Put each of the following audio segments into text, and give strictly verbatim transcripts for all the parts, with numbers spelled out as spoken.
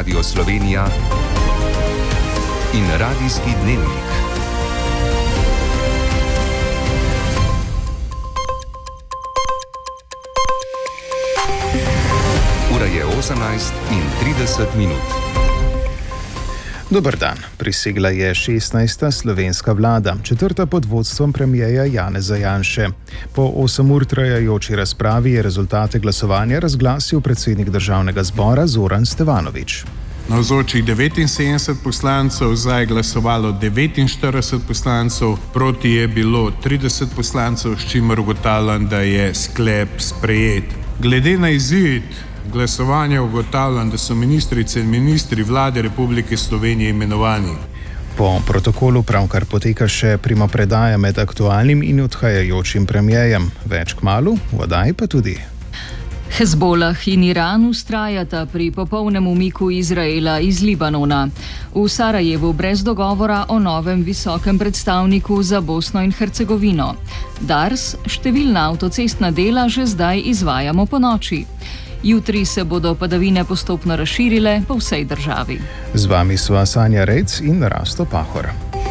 Radio Slovenija in Radijski dnevnik. Ura je osemnajst in trideset minut. Dober dan. Prisegla je šestnajsta slovenska vlada, četrta pod vodstvom premierja Janeza Janše. Po osem ur trajajoči razpravi je rezultate glasovanja razglasil predsednik državnega zbora Zoran Stevanović. Navzočih devetinsedemdeset poslancev, za je glasovalo devetinštirideset poslancev, proti je bilo trideset poslancev, s čimer ugotavljam, da je sklep sprejet. Glede na izid glasovanja ugotavljam, da so ministrice in ministri vlade Republike Slovenije imenovani. Po protokolu pravkar poteka še primopredaja med aktualnim in odhajajočim premierjem. Več kmalu, v oddaji pa tudi. Hezbolah in Iran vztrajata pri popolnem umiku Izraela iz Libanona. V Sarajevu brez dogovora o novem visokem predstavniku za Bosno in Hercegovino. Dars, številna avtocestna dela že zdaj izvajamo po noči. Jutri se bodo padavine postopno razširile po vsej državi. Z vami sva Sanja Rejc in Rasto Pahor.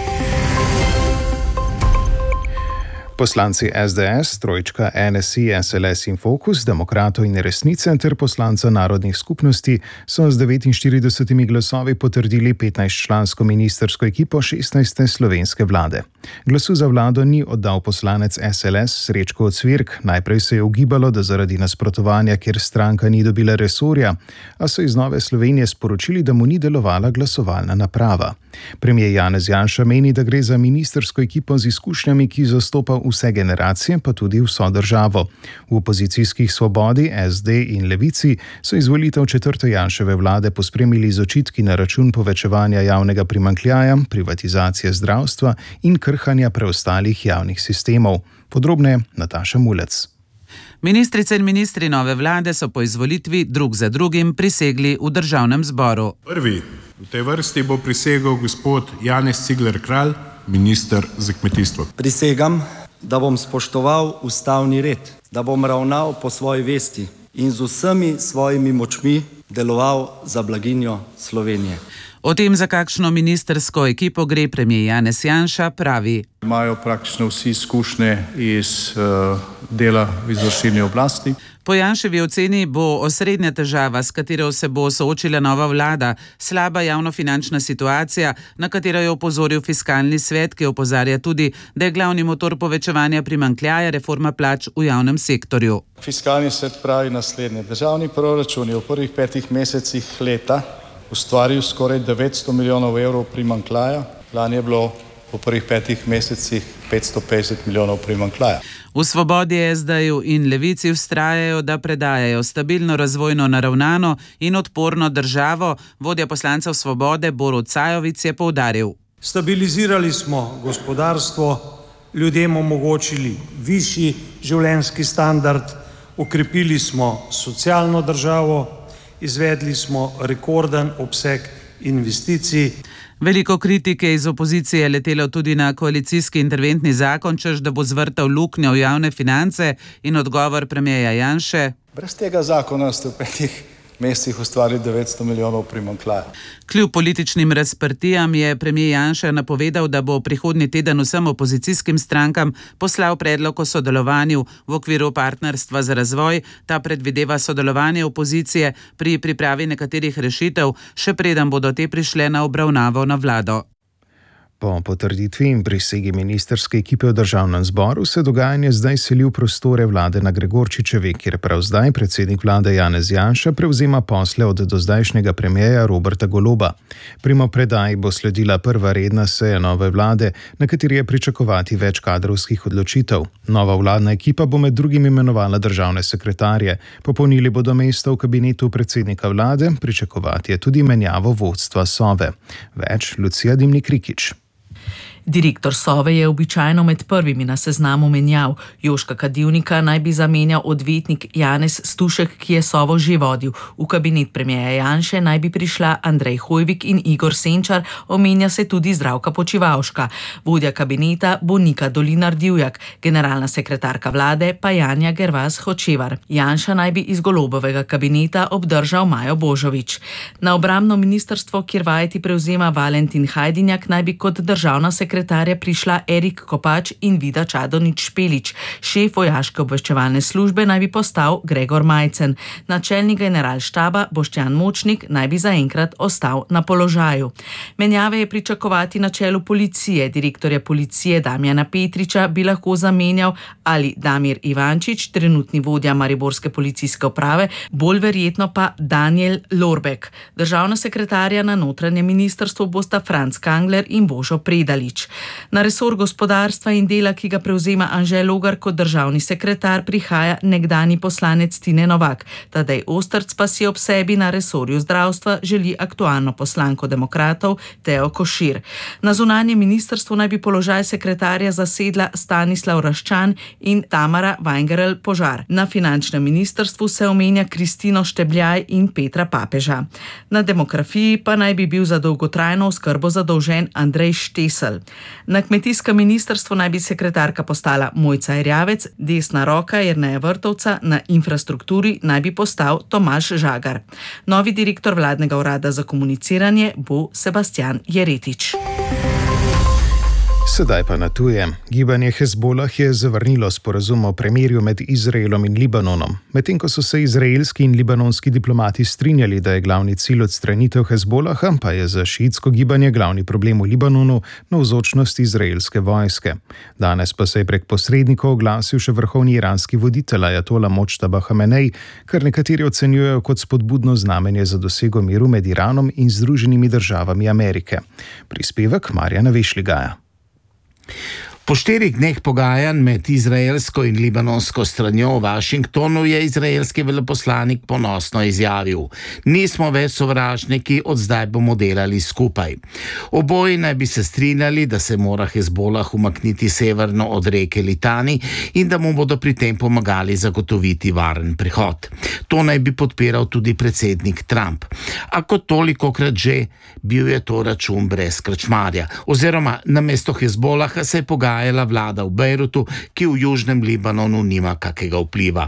Poslanci S D S, trojčka N S I, S L S in Fokus, Demokratov in Resnice ter poslanca narodnih skupnosti so z devetinštiridesetimi glasovi potrdili petnajstčlansko ministrsko ekipo šestnajste slovenske vlade. Glasu za vlado ni oddal poslanec S L S Srečko Ocvirk. Najprej se je ugibalo, da zaradi nasprotovanja, kjer stranka ni dobila resorja, a so iz Nove Slovenije sporočili, da mu ni delovala glasovalna naprava. Premier Janez Janša meni, da gre za ministrsko ekipo z izkušnjami, ki zastopa vse generacije, pa tudi vso državo. V opozicijskih Svobodi, S D in Levici so izvolitev četrte Janševe vlade pospremili z očitki na račun povečevanja javnega primanjkljaja, privatizacije zdravstva in krhanja preostalih javnih sistemov. Podrobneje Nataša Mulec. Ministrice in ministri nove vlade so po izvolitvi drug za drugim prisegli v državnem zboru. Prvi v tej vrsti bo prisegel gospod Janez Cigler Kralj, minister za kmetijstvo. Prisegam, da bom spoštoval ustavni red, da bom ravnal po svoji vesti in z vsemi svojimi močmi deloval za blaginjo Slovenije. O tem, za kakšno ministrsko ekipo gre, premier Janez Janša pravi. Imajo praktično vsi izkušnje iz uh, dela v izvršilni oblasti. Po Janševi oceni bo osrednja težava, s katero se bo soočila nova vlada, slaba javnofinančna situacija, na katero je opozoril fiskalni svet, ki opozarja tudi, da je glavni motor povečevanja primanjkljaja reforma plač v javnem sektorju. Fiskalni svet pravi naslednje. Državni proračun je v prvih petih mesecih leta ustvaril skoraj devetsto milijonov evrov primanjkljaja, lani je bilo po prvih petih mesecih petsto petdeset milijonov primanjkljaja. V Svobodi, S D-ju in Levici vztrajajo, da predajajo stabilno, razvojno naravnano in odporno državo. Vodja poslancev Svobode Borut Sajovic je poudaril. Stabilizirali smo gospodarstvo, ljudem omogočili višji življenjski standard, okrepili smo socialno državo, izvedli smo rekorden obseg investicij. Veliko kritike iz opozicije je letelo tudi na koalicijski interventni zakon, češ da bo zvrtal luknjo v javne finance, in odgovor premierja Janše. Brez tega zakona ste v petih mesecih ustvarili devetsto milijonov primanjkljaja. Kljub političnim razprtijam je premier Janša napovedal, da bo prihodnji teden vsem opozicijskim strankam poslal predlog o sodelovanju v okviru partnerstva za razvoj. Ta predvideva sodelovanje opozicije pri pripravi nekaterih rešitev, še preden bodo te prišle na obravnavo na vlado. Po potrditvi in prisegi ministrske ekipe v državnem zboru se dogajanje zdaj seli v prostore vlade na Gregorčičevi, kjer prav zdaj predsednik vlade Janez Janša prevzema posle od dozdajšnjega premierja Roberta Goloba. Primopredaji bo sledila prva redna seja nove vlade, na kateri je pričakovati več kadrovskih odločitev. Nova vladna ekipa bo med drugim imenovala državne sekretarje, popolnili bodo mesta v kabinetu predsednika vlade, pričakovati je tudi menjavo vodstva Sove. Več Lucija Dimnik-Rikić. Direktor Sove je običajno med prvimi na seznamu menjav. Joška Kadivnika naj bi zamenjal odvetnik Janez Stušek, ki je Sovo že vodil. V kabinet premierja Janše naj bi prišla Andrej Hojvik in Igor Senčar, omenja se tudi Zdravka Počivalška. Vodja kabineta bo Nika Dolinar Divjak, generalna sekretarka vlade pa Janja Gervas Hočevar. Janša naj bi iz Golobovega kabineta obdržal Majo Božović. Na obrambno ministrstvo, kjer vajeti prevzema Valentin Hajdinjak, naj bi kot državna sekretarja prišla Erik Kopač in Vida Čadonič Špelič. Šef vojaške obveščevalne službe naj bi postal Gregor Majcen. Načelnik generalštaba Boštjan Močnik naj bi zaenkrat ostal na položaju. Menjave je pričakovati na čelu policije. Direktorja policije Damjana Petriča bi lahko zamenjal ali Damir Ivančič, trenutni vodja mariborske policijske uprave, bolj verjetno pa Daniel Lorbek. Državna sekretarja na notranjem ministrstvu bosta Franc Kangler in Božo Predalič. Na resor gospodarstva in dela, ki ga prevzema Anže Logar kot državni sekretar, prihaja nekdanji poslanec Tine Novak. Tadej Ostrc pa si ob sebi na resorju zdravstva želi aktualno poslanko demokratov Teo Košir. Na zunanjem ministrstvu naj bi položaj sekretarja zasedla Stanislav Raščan in Tamara Weingerl Požar. Na finančnem ministrstvu se omenja Kristino Štebljaj in Petra Papeža. Na demografiji pa naj bi bil za dolgotrajno oskrbo zadolžen Andrej Štesel. Na kmetijskem ministrstvu naj bi sekretarka postala Mojca Erjavec, desna roka Jerneja Vrtovca, na infrastrukturi naj bi postal Tomaž Žagar. Novi direktor vladnega urada za komuniciranje bo Sebastian Jeretič. Sedaj pa na tuje. Gibanje Hezbolah je zavrnilo sporazum o premirju med Izraelom in Libanonom. Medtem ko so se izraelski in libanonski diplomati strinjali, da je glavni cilj odstranitev Hezbolaha, pa je za šiitsko gibanje glavni problem v Libanonu navzočnost izraelske vojske. Danes pa se je prek posrednikov oglasil še vrhovni iranski voditelj ajatola Močtaba Hamenej, kar nekateri ocenjujejo kot spodbudno znamenje za dosego miru med Iranom in Združenimi državami Amerike. Prispevek Marjana Vešligaja. Po štirih dneh pogajanj med izraelsko in libanonsko stranjo v Washingtonu je izraelski veleposlanik ponosno izjavil: nismo več sovražniki, od zdaj bomo delali skupaj. Oboji naj bi se strinjali, da se mora Hezbolah umakniti severno od reke Litani in da mu bodo pri tem pomagali zagotoviti varen prihod. To naj bi podpiral tudi predsednik Trump. A kot tolikokrat že, bil je to račun brez krčmarja. Oziroma, namesto Hezbolaha se je pogajal vlada v Bejrutu, ki v južnem Libanonu nima kakega vpliva.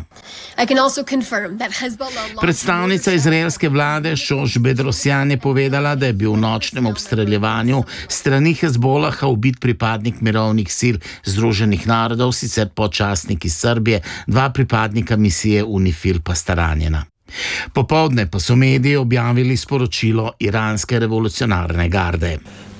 Predstavnica izraelske vlade Šoš Bedrosjan je povedala, da je bil v nočnem obstreljevanju strani Hezbolaha ubit pripadnik mirovnih sil Združenih narodov, sicer počasnik iz Srbije, dva pripadnika misije UNIFIL pa sta ranjena. Popoldne pa so mediji objavili sporočilo iranske revolucionarne garde.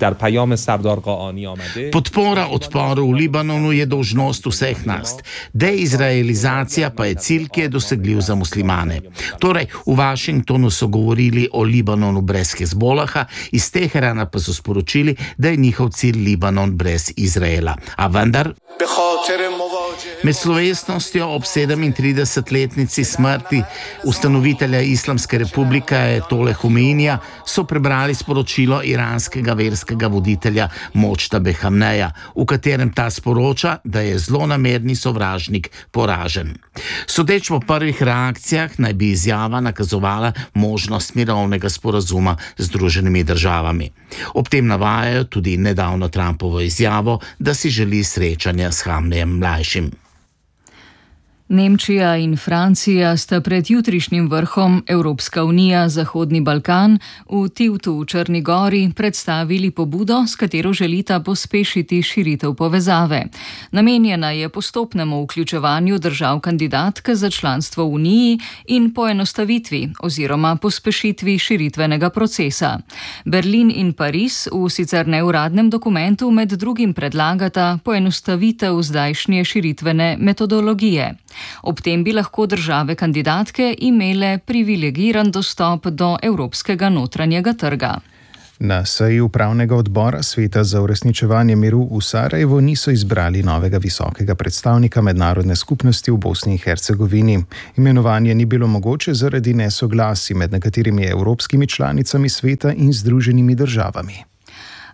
Podpora odporu v Libanonu je dolžnost vseh nas. Deizraelizacija pa je cilj, ki je dosegljiv za muslimane. Torej, v Washingtonu so govorili o Libanonu brez Hezbolaha, iz Teherana pa so sporočili, da je njihov cilj Libanon brez Izraela. A vendar... Med slovesnostjo ob sedemintridesetletnici smrti ustanovitelja Islamske republike Ajatole Homeinija so prebrali sporočilo iranskega verskega voditelja Močtabe Hameneja, v katerem ta sporoča, da je zlonamerni sovražnik poražen. Sodeč po prvih reakcijah naj bi izjava nakazovala možnost mirovnega sporazuma z Združenimi državami. Ob tem navajajo tudi nedavno Trumpovo izjavo, da si želi srečanja s Hamenejem mlajšim. Nemčija in Francija sta pred jutrišnjim vrhom Evropska unija Zahodni Balkan v Tivtu v Črni Gori predstavili pobudo, s katero želita pospešiti širitev povezave. Namenjena je postopnemu vključevanju držav kandidatk za članstvo v Uniji in poenostavitvi oziroma pospešitvi širitvenega procesa. Berlin in Pariz v sicer neuradnem dokumentu med drugim predlagata poenostavitev zdajšnje širitvene metodologije. Ob tem bi lahko države kandidatke imele privilegiran dostop do evropskega notranjega trga. Na seji upravnega odbora Sveta za uresničevanje miru v Sarajevu niso izbrali novega visokega predstavnika mednarodne skupnosti v Bosni in Hercegovini. Imenovanje ni bilo mogoče zaradi nesoglasij med nekaterimi evropskimi članicami sveta in Združenimi državami.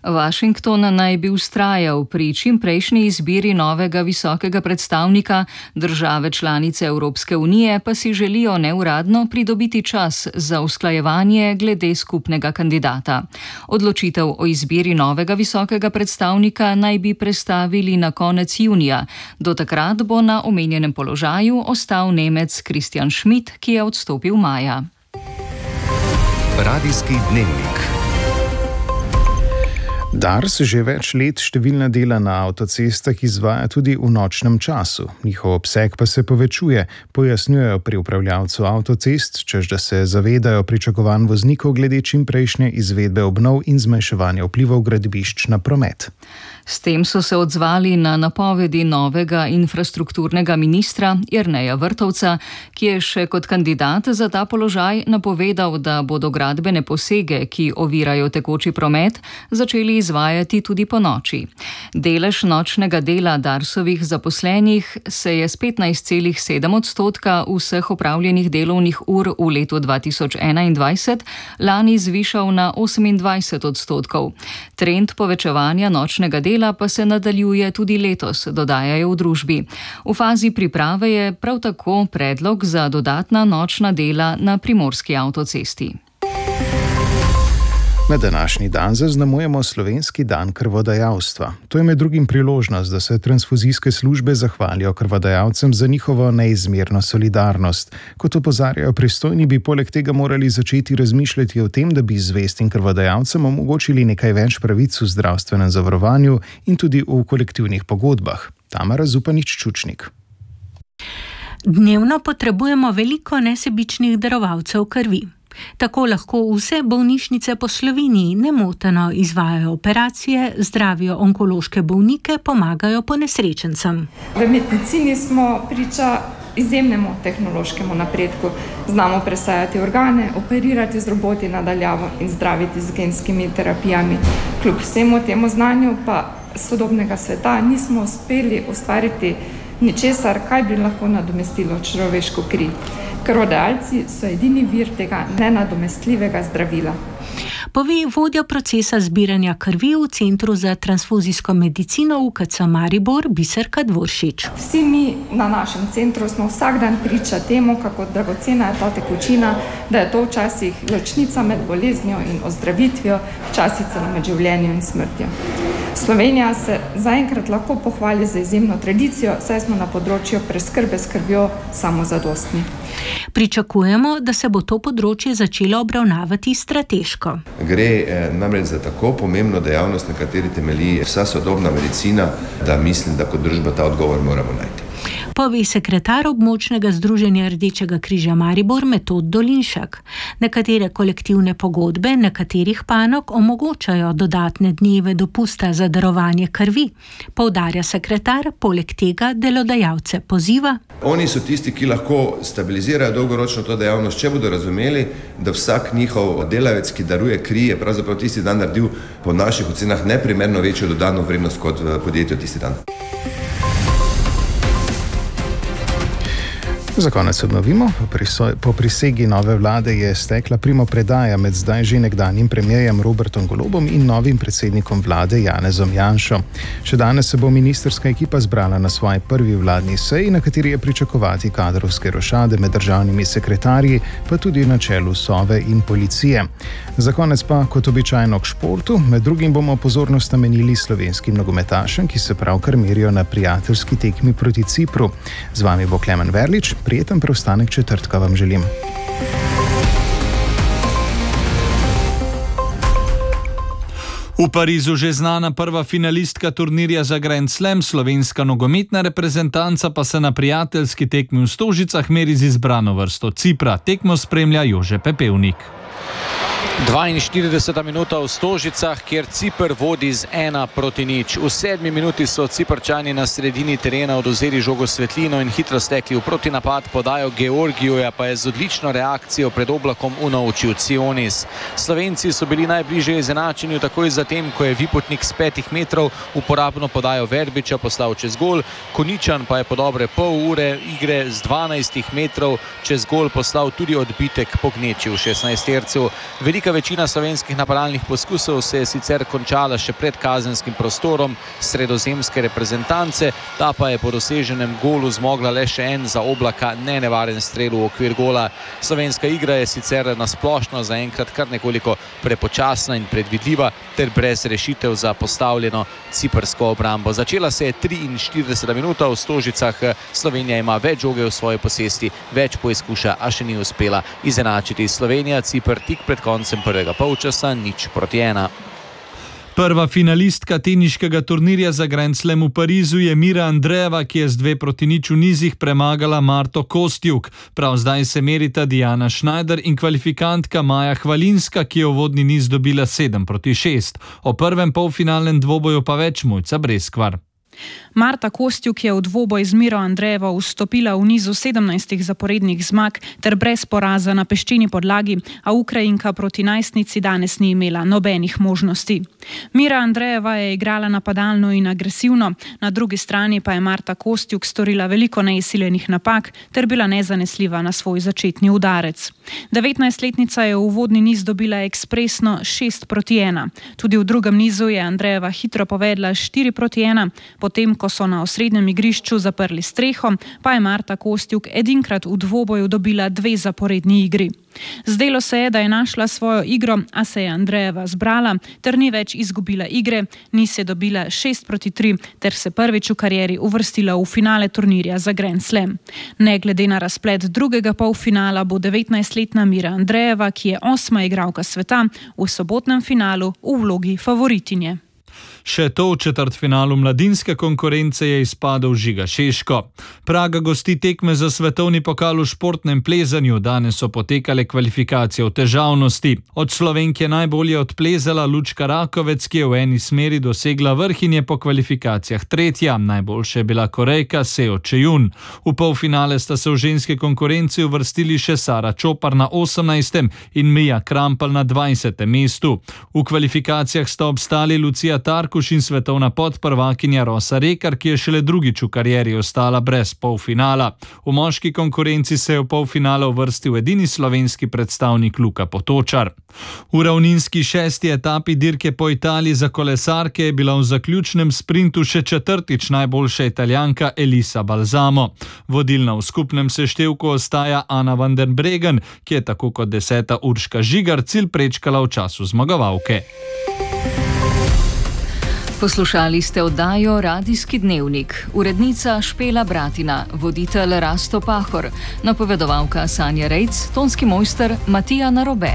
Washington naj bi vztrajal pri čimprejšnji izbiri novega visokega predstavnika, države članice Evropske unije pa si želijo neuradno pridobiti čas za usklajevanje glede skupnega kandidata. Odločitev o izbiri novega visokega predstavnika naj bi prestavili na konec junija. Do takrat bo na omenjenem položaju ostal Nemec Christian Schmidt, ki je odstopil maja. Radijski dnevnik. Dars že več let številna dela na avtocestah izvaja tudi v nočnem času. Njihov obseg pa se povečuje, pojasnjujejo pri upravljavcu avtocest, čež da se zavedajo pričakovanj voznikov glede čimprejšnje izvedbe obnov in zmanjševanja vplivov gradbišč na promet. S tem so se odzvali na napovedi novega infrastrukturnega ministra Jerneja Vrtovca, ki je še kot kandidat za ta položaj napovedal, da bodo gradbene posege, ki ovirajo tekoči promet, začeli izvajati tudi po noči. Delež nočnega dela Darsovih zaposlenih se je s petnajst celih sedem odstotka vseh opravljenih delovnih ur v letu dva tisoč enaindvajset lani zvišal na osemindvajset odstotkov. Trend povečevanja nočnega dela pa se nadaljuje tudi letos, dodajajo v družbi. V fazi priprave je prav tako predlog za dodatna nočna dela na primorski avtocesti. Na današnji dan zaznamujemo slovenski dan krvodajalstva. To je med drugim priložnost, da se transfuzijske službe zahvalijo krvodajalcem za njihovo neizmerno solidarnost. Kot opozarjajo pristojni, bi poleg tega morali začeti razmišljati o tem, da bi zvestim krvodajalcem omogočili nekaj več pravic v zdravstvenem zavarovanju in tudi v kolektivnih pogodbah. Tamara Zupanič-Čučnik. Dnevno potrebujemo veliko nesebičnih darovalcev krvi. Tako lahko vse bolnišnice po Sloveniji nemoteno izvajajo operacije, zdravijo onkološke bolnike, pomagajo ponesrečencem. V medicini smo priča izjemnemu tehnološkemu napredku. Znamo presajati organe, operirati z roboti nadaljavo in zdraviti z genskimi terapijami. Kljub vsemu temu znanju pa sodobnega sveta nismo uspeli ustvariti ničesar, kaj bi lahko nadomestilo človeško kri. Krvodajalci so edini vir tega nenadomestljivega zdravila. Pove vodja procesa zbiranja krvi v Centru za transfuzijsko medicino U K C Maribor Biserka Dvoršič. Vsi mi na našem centru smo vsak dan priča temu, kako dragocena je ta tekočina, da je to včasih ločnica med boleznijo in ozdravitvijo, včasih celo med življenjem in smrtjo. Slovenija se zaenkrat lahko pohvali za izjemno tradicijo, saj smo na področju preskrbe s krvjo samozadostni. Pričakujemo, da se bo to področje začelo obravnavati strateško. Gre eh, namreč za tako pomembno dejavnost, na kateri temelji vsa sodobna medicina, da mislim, da kot družba ta odgovor moramo najti. Pove sekretar območnega združenja Rdečega križa Maribor Metod Dolinšek. Nekatere kolektivne pogodbe nekaterih panog omogočajo dodatne dneve dopusta za darovanje krvi. Poudarja sekretar, poleg tega delodajalce poziva. Oni so tisti, ki lahko stabilizirajo dolgoročno to dejavnost, če bodo razumeli, da vsak njihov delavec, ki daruje kri, je pravzaprav tisti dan naredil po naših ocenah neprimerno večjo dodano vrednost kot v podjetju tisti dan. Za konec obnovimo. Po prisegi nove vlade je stekla primopredaja med zdaj že nekdanjim premierjem Robertom Golobom in novim predsednikom vlade Janezom Janšo. Še danes se bo ministrska ekipa zbrala na svoji prvi vladni seji, na kateri je pričakovati kadrovske rošade med državnimi sekretarji, pa tudi na čelu Sove in policije. Za konec pa, kot običajno k športu, med drugim bomo pozornost namenili slovenskim nogometašem, ki se pravkar merijo na prijateljski tekmi proti Cipru. Z vami bo Klemen Verlič. Prijeten preostanek četrtka vam želim. V Parizu že znana prva finalistka turnirja za Grand Slam, slovenska nogometna reprezentanca pa se na prijateljski tekmi v Stožicah meri z izbrano vrsto Cipra. Tekmo spremlja Jože Pepevnik. dvainštirideseta minuta v Stožicah, kjer Ciper vodi z ena proti nič. V sedmi minuti so Ciprčani na sredini terena odvzeli žogo Svetlino in hitro stekli v protinapad, podajo Georgijuja pa je z odlično reakcijo pred oblakom unovčil Cionis. Slovenci so bili najbližje izenačenju takoj zatem, ko je Vipotnik z petih metrov uporabno podajo Verbiča poslal čez gol, Koničan pa je po dobre pol ure igre z dvanajstih metrov čez gol poslal tudi odbitek po gneči v šestnajstercu. Velika Velika večina slovenskih napadalnih poskusov se je sicer končala še pred kazenskim prostorom sredozemske reprezentance, ta pa je po doseženem golu zmogla le še en za Oblaka nenevaren strel v okvir gola. Slovenska igra je sicer nasplošno zaenkrat kar nekoliko prepočasna in predvidljiva ter brez rešitev za postavljeno ciprsko obrambo. Začela se je triinštirideseta minuta v Stožicah. Slovenija ima več žoge v svoji posesti, več poizkuša, a še ni uspela izenačiti. Slovenija, Cipr tik pred koncem prvega polčasa nič proti ena. Prva finalistka teniškega turnirja za Grand Slam v Parizu je Mira Andreeva, ki je z dve proti nič v nizih premagala Marto Kostjuk. Prav zdaj se merita Diana Schneider in kvalifikantka Maja Hvalinska, ki je v vodni niz dobila sedem proti šest. O prvem polfinalnem dvoboju pa več Mojca Breskvar. Marta Kostjuk je v dvoboj z Miro Andreevo vstopila v nizu sedemnajstih zaporednih zmag ter brez poraza na peščeni podlagi, a Ukrajinka proti najstnici danes ni imela nobenih možnosti. Mira Andreeva je igrala napadalno in agresivno, na drugi strani pa je Marta Kostjuk storila veliko neizsiljenih napak ter bila nezanesljiva na svoj začetni udarec. devetnajstletnica je v uvodni niz dobila ekspresno šest proti ena. Tudi v drugem nizu je Andreeva hitro povedla štiri proti ena, potem ko so na osrednjem igrišču zaprli streho, pa je Marta Kostjuk edinkrat v dvoboju dobila dve zaporedni igri. Zdelo se je, da je našla svojo igro, a se je Andreeva zbrala ter ni več izgubila igre, niz je dobila šest proti tri ter se prvič v karieri uvrstila v finale turnirja za Grand Slam. Ne glede na razplet drugega polfinala bo devetnajstletna Mira Andreeva, ki je osma igralka sveta, v sobotnem finalu v vlogi favoritinje. Še to v četrtfinalu mladinske konkurence je izpadel Žiga Šeško. Praga gosti tekme za svetovni pokal v športnem plezanju. Danes so potekale kvalifikacije v težavnosti. Od Slovenk je najbolje odplezala Lučka Rakovec, ki je v eni smeri dosegla vrh in je po kvalifikacijah tretja. Najboljša je bila Korejka Seo Chejun. V polfinale sta se v ženske konkurenci uvrstili še Sara Čopar na osemnajstem in Mija Krampel na dvajsetem mestu. V kvalifikacijah sta obstali Lucija Tarkuš in svetovna podprvakinja Rosa Rekar, ki je šele drugič v karieri ostala brez polfinala. V moški konkurenci se je v polfinale uvrstil edini slovenski predstavnik Luka Potočar. V ravninski šesti etapi dirke po Italiji za kolesarke je bila v zaključnem sprintu še četrtič najboljša Italijanka Elisa Balzamo. Vodilna v skupnem seštevku ostaja Ana van den Bregen, ki je tako kot deseta Urška Žigar cilj prečkala v času zmagovalke. Poslušali ste oddajo Radijski dnevnik. Urednica Špela Bratina, voditelj Rasto Pahor, napovedovalka Sanja Rejc, tonski mojster Matija Narobe.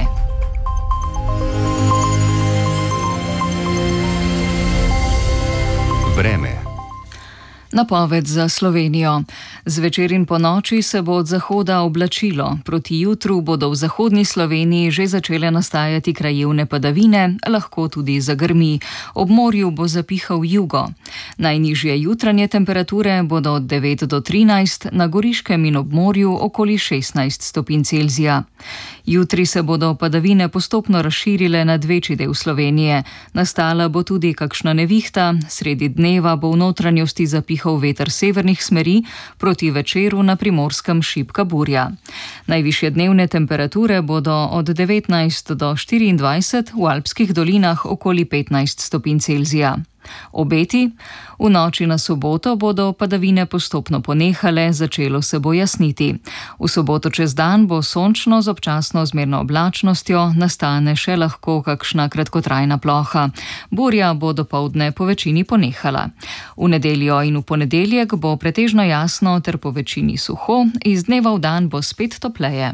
Vreme. Napoved za Slovenijo. Zvečer in po noči se bo od zahoda oblačilo. Proti jutru bodo v zahodni Sloveniji že začele nastajati krajevne padavine, lahko tudi zagrmi. Ob morju bo zapihal jugo. Najnižje jutranje temperature bodo od devet do trinajst, na Goriškem in ob morju okoli šestnajst stopinj Celzija. Jutri se bodo padavine postopno razširile nad večji del Slovenije. Nastala bo tudi kakšna nevihta, sredi dneva bo v notranjosti zapihal veter severnih smeri, proti večeru na Primorskem šibka burja. Najvišje dnevne temperature bodo od devetnajst do štiriindvajset, v alpskih dolinah okoli petnajst stopinj Celzija. Obeti. V noči na soboto bodo padavine postopno ponehale, začelo se bo jasniti. V soboto čez dan bo sončno z občasno zmerno oblačnostjo, nastane še lahko kakšna kratkotrajna ploha. Burja bo dopoldne po večini ponehala. V nedeljo in v ponedeljek bo pretežno jasno ter po večini suho, iz dneva v dan bo spet topleje.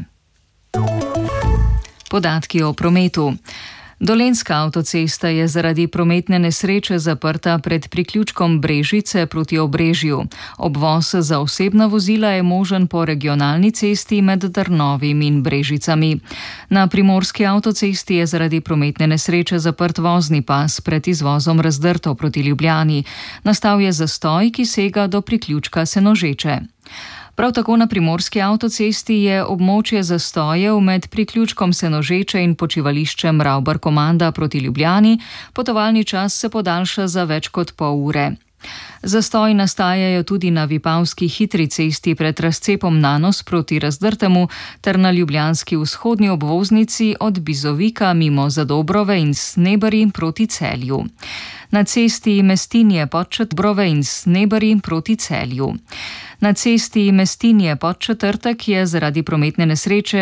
Podatki o prometu. Dolenjska avtocesta je zaradi prometne nesreče zaprta pred priključkom Brežice proti Obrežju. Obvoz za osebna vozila je možen po regionalni cesti med Drnovim in Brežicami. Na primorski avtocesti je zaradi prometne nesreče zaprt vozni pas pred izvozom Razdrto proti Ljubljani. Nastal je zastoj, ki sega do priključka Senožeče. Prav tako na primorski avtocesti je območje zastojev med priključkom Senožeče in počivališčem Ravbar Komanda proti Ljubljani. Potovalni čas se podaljša za več kot pol ure. Zastoji nastajajo tudi na Vipavski hitri cesti pred razcepom Nanos proti Razdrtemu ter na ljubljanski vzhodni obvoznici od Bizovika mimo Zadobrove in Snebari proti Celju. Na cesti Mestinje Podčetrtek in Snebari proti Celju. Na cesti Mestinje Podčetrtek je zaradi prometne nesreče